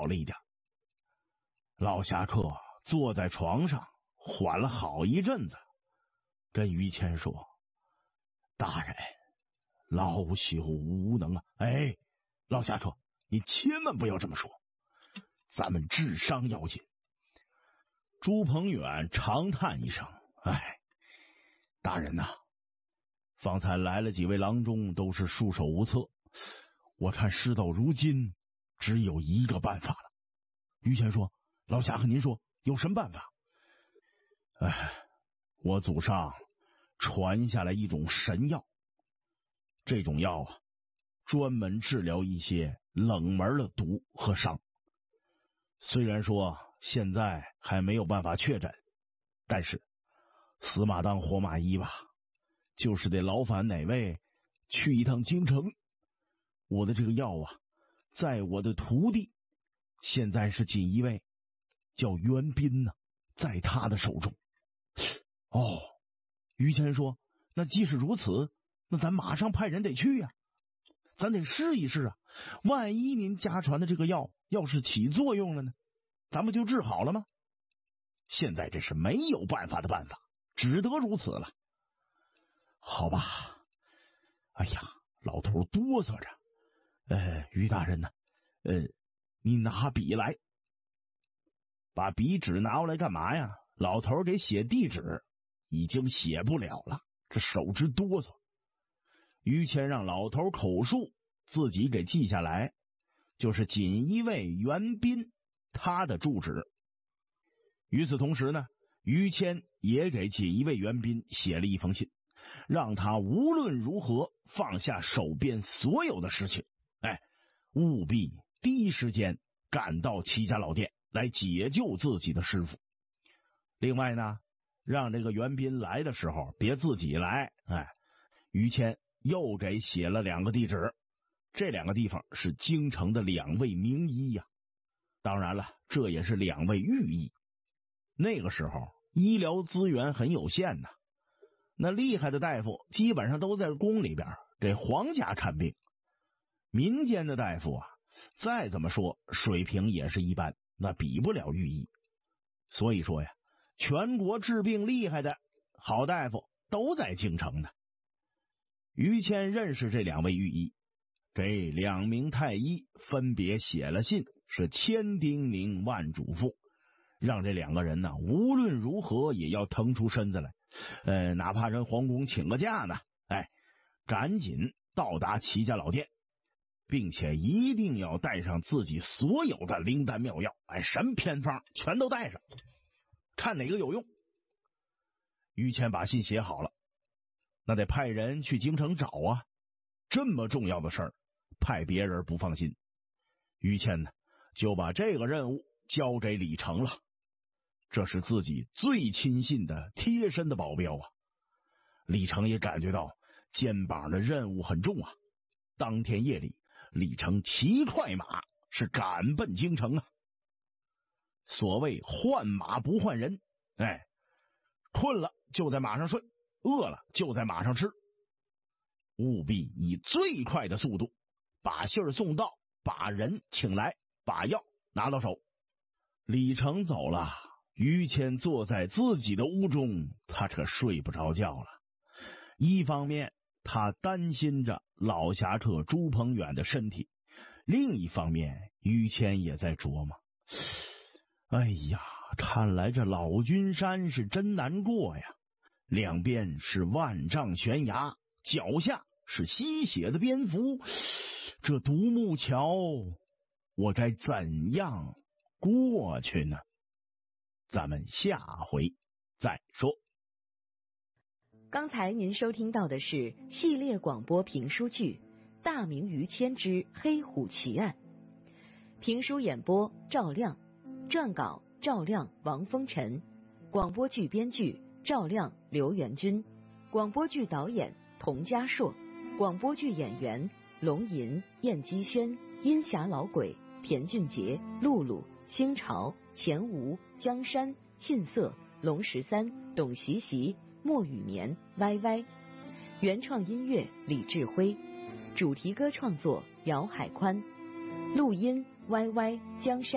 了一点。老侠客坐在床上缓了好一阵子，跟于谦说：“大人，老朽无能啊！”哎，老侠客，你千万不要这么说，咱们智商要紧。朱鹏远长叹一声：“哎，大人呐，方才来了几位郎中，都是束手无策。我看事到如今，只有一个办法了。”于谦说：“老侠客，您说有什么办法？”哎，我祖上传下来一种神药，这种药啊，专门治疗一些冷门的毒和伤。虽然说现在还没有办法确诊，但是死马当活马医吧，就是得劳烦哪位去一趟京城。我的这个药啊，在我的徒弟现在是锦衣卫叫袁彬呢，在他的手中。哦，于谦说：“那既是如此，那咱马上派人得去呀，咱得试一试啊。万一您家传的这个药要是起作用了呢，咱们就治好了吗？现在这是没有办法的办法，只得如此了。”好吧，哎呀，老头哆嗦着。于大人呢？你拿笔来。把笔纸拿过来干嘛呀？老头给写地址，已经写不了了，这手直哆嗦。于谦让老头口述，自己给记下来，就是锦衣卫袁彬他的住址。与此同时呢，于谦也给锦衣卫袁彬写了一封信，让他无论如何放下手边所有的事情，务必第一时间赶到齐家老店来解救自己的师傅。另外呢，让这个袁彬来的时候别自己来。于谦又给写了2个地址，这2个地方是京城的2位名医呀。当然了，这也是2位御医。那个时候医疗资源很有限呐，那厉害的大夫基本上都在宫里边给皇家看病，民间的大夫啊，再怎么说水平也是一般，那比不了御医。所以说呀，全国治病厉害的好大夫都在京城呢。于谦认识这2位御医，给2名太医分别写了信，是千叮咛万嘱咐，让这2个人呢，无论如何也要腾出身子来，哪怕人皇宫请个假呢，赶紧到达齐家老店，并且一定要带上自己所有的灵丹妙药，神偏方全都带上，看哪个有用。于谦把信写好了，那得派人去京城找啊，这么重要的事儿，派别人不放心。于谦呢，就把这个任务交给李成了，这是自己最亲信的贴身的保镖啊。李成也感觉到肩膀的任务很重啊。当天夜里，李成骑快马是赶奔京城啊。所谓换马不换人，困了就在马上睡，饿了就在马上吃，务必以最快的速度把信儿送到，把人请来，把药拿到手。李成走了，于谦坐在自己的屋中，他可睡不着觉了。一方面他担心着老侠客朱鹏远的身体，另一方面于谦也在琢磨，哎呀，看来这老君山是真难过呀，两边是万丈悬崖，脚下是吸血的蝙蝠，这独木桥我该怎样过去呢？咱们下回再说。 刚才您收听到的是系列广播评书剧《大明于谦之黑虎奇案》，评书演播赵亮，撰稿赵亮、王风尘，广播剧编剧赵亮、刘元军，广播剧导演童家硕，广播剧演员龙吟、燕姬轩、阴霞老鬼、田俊杰、露露、星潮、钱吴、江山、沁色、龙13、董习习、莫雨眠、歪歪，原创音乐李志辉，主题歌创作姚海宽，录音歪歪、江山。